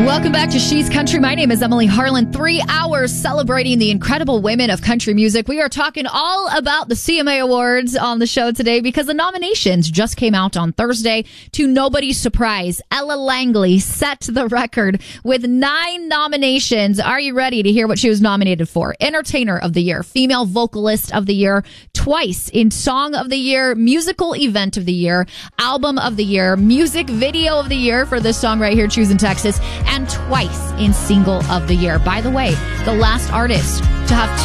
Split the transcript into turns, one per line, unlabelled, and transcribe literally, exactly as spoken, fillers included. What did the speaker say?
Welcome back to She's Country. My name is Emily Harlan. Three hours celebrating the incredible women of country music. We are talking all about the C M A Awards on the show today because the nominations just came out on Thursday. To nobody's surprise, Ella Langley set the record with nine nominations. Are you ready to hear what she was nominated for? Entertainer of the Year, Female Vocalist of the Year, twice in Song of the Year, Musical Event of the Year, Album of the Year, Music Video of the Year for this song right here, Choosing Texas, and twice in Single of the Year. By the way, the last artist to have